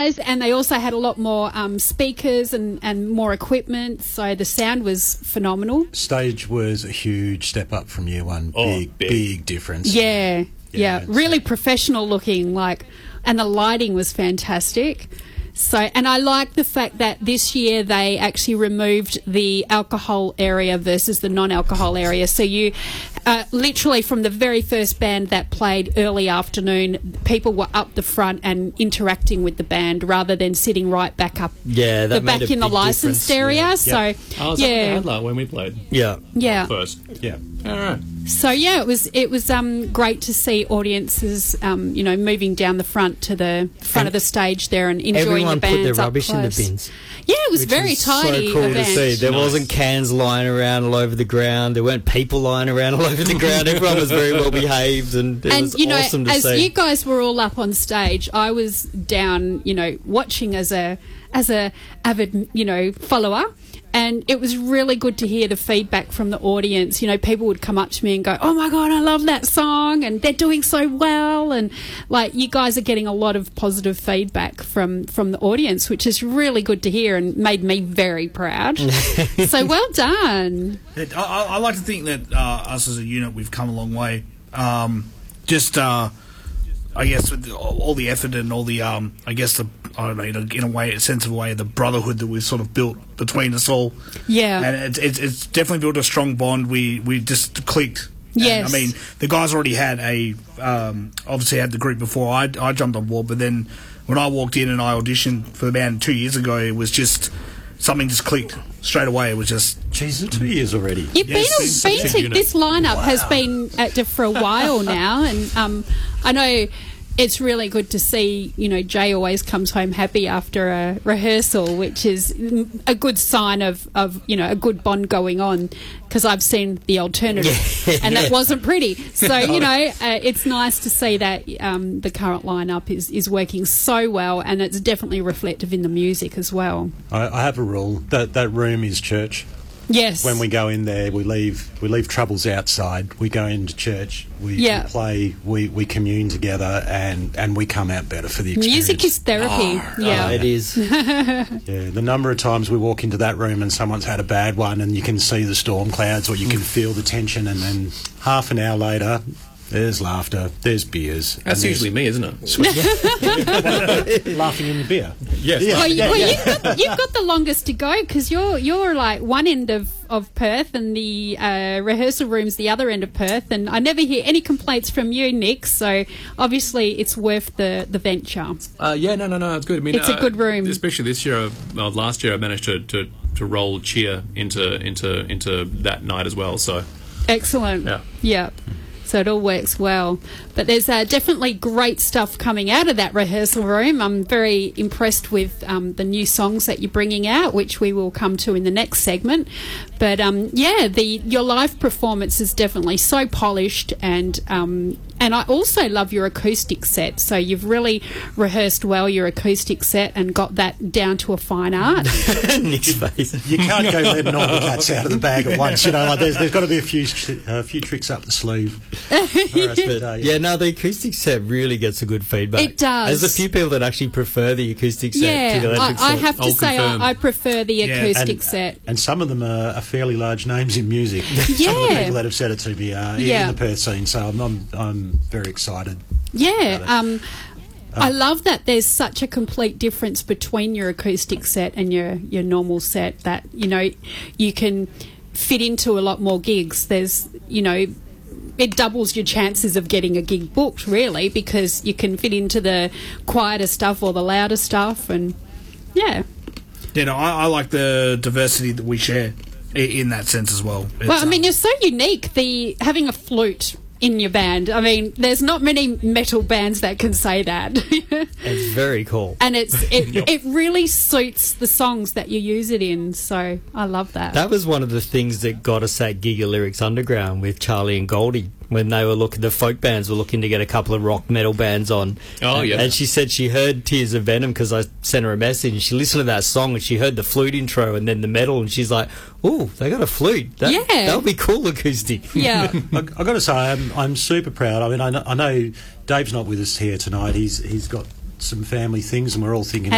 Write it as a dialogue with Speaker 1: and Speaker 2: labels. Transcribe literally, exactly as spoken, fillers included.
Speaker 1: organised, and they also had a lot more um, speakers and, and more equipment, so the sound was phenomenal.
Speaker 2: Stage was a huge step up from year one.
Speaker 3: Oh,
Speaker 2: big,
Speaker 3: big,
Speaker 2: big difference.
Speaker 1: Yeah, yeah,
Speaker 2: yeah
Speaker 1: really professional looking, like, and the lighting was fantastic. So, and I like the fact that this year they actually removed the alcohol area versus the non-alcohol area. So you, uh, literally from the very first band that played early afternoon, people were up the front and interacting with the band rather than sitting right back up,
Speaker 4: yeah, that
Speaker 1: the
Speaker 4: made
Speaker 1: back
Speaker 4: a
Speaker 1: in the
Speaker 4: big
Speaker 1: licensed
Speaker 4: difference.
Speaker 1: area.
Speaker 4: Yeah.
Speaker 1: So,
Speaker 3: I was up in
Speaker 1: yeah,
Speaker 3: Adler when we played
Speaker 4: Yeah.
Speaker 1: yeah.
Speaker 3: first.
Speaker 2: Yeah.
Speaker 3: All right.
Speaker 1: So yeah, it was it was um, great to see audiences, um, you know, moving down the front to the front
Speaker 4: And
Speaker 1: of the stage there and enjoying
Speaker 4: Everyone
Speaker 1: the bands
Speaker 4: put their
Speaker 1: up
Speaker 4: rubbish in the
Speaker 1: close.
Speaker 4: bins.
Speaker 1: Yeah, it was
Speaker 4: Which
Speaker 1: very
Speaker 4: was
Speaker 1: tidy
Speaker 4: so cool
Speaker 1: event.
Speaker 4: to see. There
Speaker 3: Nice.
Speaker 4: wasn't cans lying around all over the ground. There weren't people lying around all over the ground. Everyone was very well behaved, and it
Speaker 1: And
Speaker 4: was
Speaker 1: you know,
Speaker 4: awesome to
Speaker 1: as
Speaker 4: see.
Speaker 1: you guys were all up on stage, I was down, you know, watching as a as a avid, you know, follower. And it was really good to hear the feedback from the audience. You know, people would come up to me and go, "Oh my God, I love that song," and they're doing so well. And like, you guys are getting a lot of positive feedback from from the audience, which is really good to hear and made me very proud. So well done.
Speaker 5: It, I, I like to think that uh, us as a unit, we've come a long way. Um, just, uh, I guess, with the, all the effort and all the, um, I guess, the, I don't know, in a, in a way, a sense of a way, the brotherhood that we've sort of built between us all.
Speaker 1: Yeah.
Speaker 5: And it's, it's, it's definitely built a strong bond. We we just clicked. And,
Speaker 1: Yes.
Speaker 5: I mean, the guys already had a, um, obviously had the group before I, I jumped on board, but then when I walked in and I auditioned for the band two years ago, it was just, something just clicked straight away. It was just...
Speaker 2: Jeez, two years already.
Speaker 1: You've
Speaker 5: Yeah, it's
Speaker 1: been,
Speaker 5: been
Speaker 1: been
Speaker 5: such a
Speaker 1: to
Speaker 3: unit.
Speaker 1: this lineup has been active for a while now, and um, I know it's really good to see. You know, Jay always comes home happy after a rehearsal, which is a good sign of, of you know, a good bond going on. Because I've seen the alternative, and that wasn't pretty. So you know, uh, it's nice to see that um, the current lineup is is working so well, and it's definitely reflective in the music as well.
Speaker 2: I, I have a rule that that room is church.
Speaker 1: Yes.
Speaker 2: When we go in there, we leave we leave troubles outside. We go into church. We,
Speaker 1: Yeah.
Speaker 2: we play. We, we commune together, and, and we come out better for the experience.
Speaker 1: Music is therapy. yeah.
Speaker 4: Oh, it is.
Speaker 2: Yeah, the number of times we walk into that room and someone's had a bad one, and you can see the storm clouds, or you can feel the tension, and then half an hour later, there's laughter, there's beers. and
Speaker 3: That's
Speaker 2: there's
Speaker 3: usually me, isn't it?
Speaker 2: laughing in the beer.
Speaker 3: Yes.
Speaker 2: Yeah.
Speaker 1: Well, you,
Speaker 2: yeah,
Speaker 1: well
Speaker 2: yeah.
Speaker 1: you've, got, you've got the longest to go because you're you're like one end of, of Perth and the uh, rehearsal room's the other end of Perth, and I never hear any complaints from you, Nick. So obviously it's worth the, the venture.
Speaker 3: Uh, yeah, no, no, no, it's good. I mean,
Speaker 1: It's a
Speaker 3: uh,
Speaker 1: good room.
Speaker 3: especially this year. Well, last year I managed to, to, to roll cheer into into into that night as well. So
Speaker 1: Excellent.
Speaker 3: Yeah.
Speaker 1: Yeah. So it all works well. But there's uh, definitely great stuff coming out of that rehearsal room. I'm very impressed with um, the new songs that you're bringing out, which we will come to in the next segment. But um, yeah, the your live performance is definitely so polished, and um, and I also love your acoustic set. So you've really rehearsed well your acoustic set and got that down to a fine art.
Speaker 4: Nick's face.
Speaker 2: You can't go letting all the cats out of the bag at once. You know, like there's, there's got to be a few a few tricks up the sleeve.
Speaker 4: But, uh, yeah, no, the acoustic set really gets a good feedback.
Speaker 1: It does.
Speaker 4: There's a few people that actually prefer the acoustic set to
Speaker 1: Yeah,
Speaker 4: the
Speaker 1: I,
Speaker 4: electric
Speaker 1: I
Speaker 4: set.
Speaker 1: have to
Speaker 3: I'll
Speaker 1: say
Speaker 3: confirm.
Speaker 1: I, I prefer the
Speaker 5: Yeah.
Speaker 1: acoustic
Speaker 2: And,
Speaker 1: set.
Speaker 2: and some of them are, are fairly large names in music. Some of the
Speaker 1: Yeah.
Speaker 2: people that have said it to me are
Speaker 1: Yeah.
Speaker 2: in the Perth scene, so I'm I'm, I'm very excited.
Speaker 1: Yeah, um, I love that there's such a complete difference between your acoustic set and your, your normal set that, you know, you can fit into a lot more gigs. There's, you know, it doubles your chances of getting a gig booked, really, because you can fit into the quieter stuff or the louder stuff, and yeah.
Speaker 5: You know, I, I like the diversity that we share i- in that sense as well. It's,
Speaker 1: Well, I mean,
Speaker 5: um,
Speaker 1: you're so unique. The having a flute in your band. I mean, there's not many metal bands that can say that.
Speaker 4: It's very cool.
Speaker 1: And it's it, it really suits the songs that you use it in, so I love that.
Speaker 4: That was one of the things that got us at Giga Lyrics Underground with Charlie and Goldie, when they were looking, the folk bands were looking to get a couple of rock metal bands on.
Speaker 3: Oh, yeah.
Speaker 4: And she said she heard Tears of Venom because I sent her a message, and she listened to that song and she heard the flute intro and then the metal, and she's like, "Ooh, they got a flute. That,
Speaker 1: Yeah.
Speaker 4: that would be cool acoustic."
Speaker 1: Yeah.
Speaker 2: I, I got to say, I'm, I'm super proud. I mean, I know, I know Dave's not with us here tonight. He's he's got some family things, and we're all thinking